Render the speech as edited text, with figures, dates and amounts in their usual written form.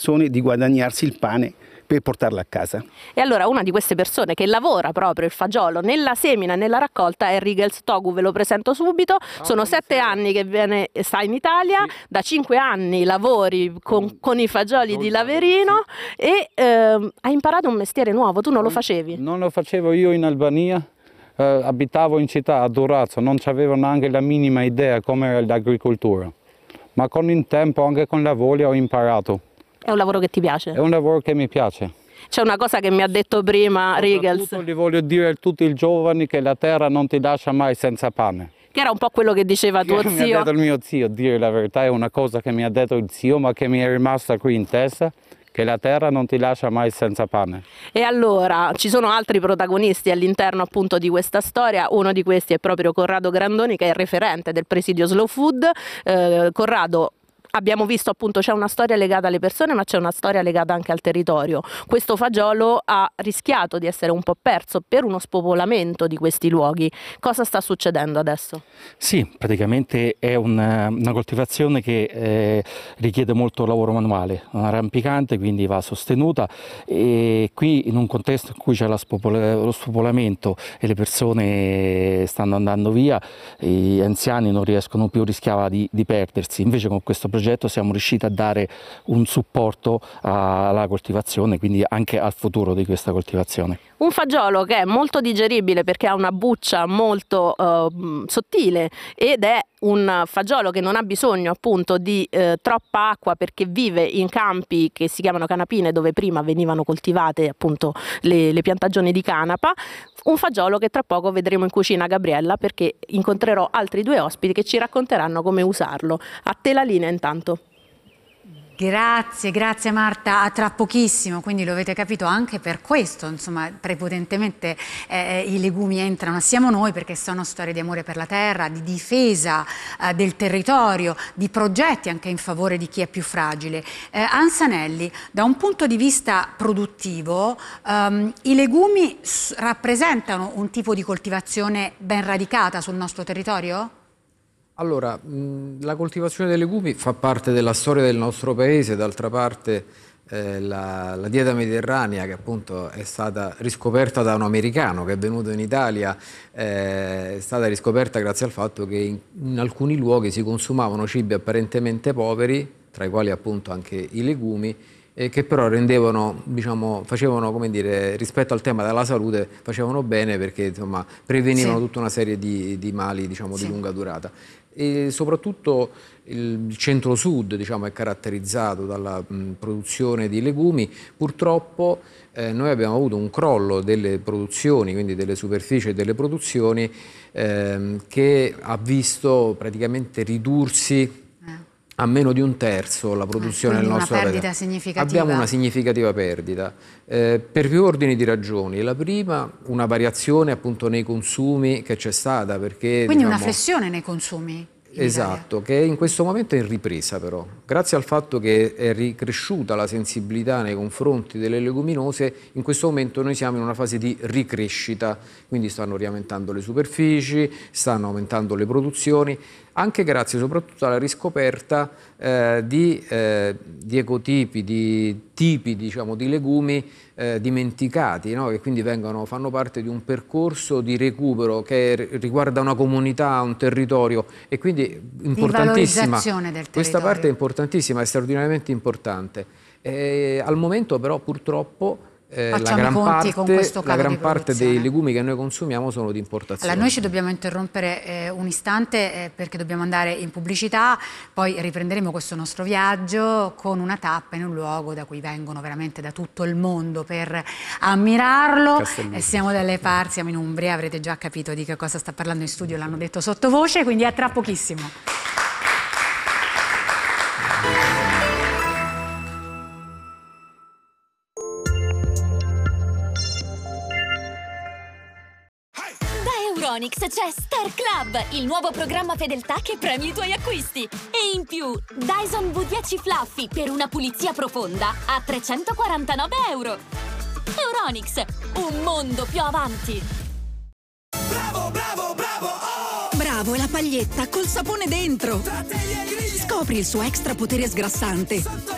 persone di guadagnarsi il pane per portarlo a casa. E allora una di queste persone che lavora proprio il fagiolo nella semina e nella raccolta è Rigels Togu, ve lo presento subito. Sono 7 anni che sta in Italia, da 5 anni lavori con i fagioli di Laverino e hai imparato un mestiere nuovo, tu non lo facevi? Non lo facevo io in Albania, abitavo in città a Durazzo, non avevo neanche la minima idea come era l'agricoltura, ma con il tempo, anche con la voglia, ho imparato. È un lavoro che ti piace? È un lavoro che mi piace. C'è una cosa che mi ha detto prima Rigels. Gli voglio dire a tutti i giovani che la terra non ti lascia mai senza pane. Che era un po' quello che diceva tuo zio. Mi ha detto il mio zio, dire la verità, è una cosa che mi ha detto il zio, ma che mi è rimasta qui in testa, che la terra non ti lascia mai senza pane. E allora ci sono altri protagonisti all'interno appunto di questa storia, uno di questi è proprio Corrado Grandoni, che è il referente del presidio Slow Food. Corrado, abbiamo visto appunto c'è una storia legata alle persone, ma c'è una storia legata anche al territorio. Questo fagiolo ha rischiato di essere un po' perso per uno spopolamento di questi luoghi. Cosa sta succedendo adesso? Sì, praticamente è una coltivazione che richiede molto lavoro manuale, una rampicante, quindi va sostenuta, e qui in un contesto in cui c'è lo spopolamento e le persone stanno andando via, gli anziani non riescono più, rischiava di perdersi. Invece con questo progetto siamo riusciti a dare un supporto alla coltivazione, quindi anche al futuro di questa coltivazione. Un fagiolo che è molto digeribile perché ha una buccia molto sottile ed è un fagiolo che non ha bisogno appunto di troppa acqua perché vive in campi che si chiamano canapine, dove prima venivano coltivate appunto le piantagioni di canapa. Un fagiolo che tra poco vedremo in cucina Gabriella, perché incontrerò altri 2 ospiti che ci racconteranno come usarlo. A te la linea intanto. Grazie Marta, a tra pochissimo, quindi lo avete capito, anche per questo insomma prepotentemente i legumi entrano assieme a noi, perché sono storie di amore per la terra, di difesa del territorio, di progetti anche in favore di chi è più fragile. Ansanelli, da un punto di vista produttivo i legumi rappresentano un tipo di coltivazione ben radicata sul nostro territorio? Allora, la coltivazione dei legumi fa parte della storia del nostro paese. D'altra parte la dieta mediterranea, che appunto è stata riscoperta da un americano che è venuto in Italia, è stata riscoperta grazie al fatto che in alcuni luoghi si consumavano cibi apparentemente poveri, tra i quali appunto anche i legumi, che però rendevano, diciamo, facevano, come dire, rispetto al tema della salute, facevano bene, perché insomma prevenivano tutta una serie di mali, diciamo, di lunga durata. E soprattutto il centro-sud, diciamo, è caratterizzato dalla produzione di legumi. Purtroppo noi abbiamo avuto un crollo delle produzioni, quindi delle superfici e delle produzioni, che ha visto praticamente ridursi a meno di 1/3 la produzione del nostro paese. Una perdita significativa. Abbiamo una significativa perdita per più ordini di ragioni. La prima, una variazione appunto nei consumi che c'è stata, perché quindi diciamo, una flessione nei consumi. Esatto, che in questo momento è in ripresa però, grazie al fatto che è ricresciuta la sensibilità nei confronti delle leguminose. In questo momento noi siamo in una fase di ricrescita, quindi stanno riaumentando le superfici, stanno aumentando le produzioni, anche grazie soprattutto alla riscoperta di ecotipi, di tipi, diciamo, di legumi dimenticati, no? Che quindi fanno parte di un percorso di recupero che riguarda una comunità, un territorio, e quindi importantissima. Questa parte è importantissima, è straordinariamente importante. Al momento però purtroppo la gran parte dei legumi che noi consumiamo sono di importazione. Allora, noi ci dobbiamo interrompere un istante perché dobbiamo andare in pubblicità, poi riprenderemo questo nostro viaggio con una tappa in un luogo da cui vengono veramente da tutto il mondo per ammirarlo. Siamo dalle parti, siamo in Umbria, avrete già capito di che cosa sta parlando in studio, l'hanno detto sottovoce, quindi a tra pochissimo. Euronics c'è Star Club, il nuovo programma fedeltà che premi i tuoi acquisti. E in più, Dyson V10 Fluffy per una pulizia profonda a €349. Euronics, un mondo più avanti. Bravo, bravo, bravo, oh! Bravo è la paglietta col sapone dentro. Scopri il suo extra potere sgrassante.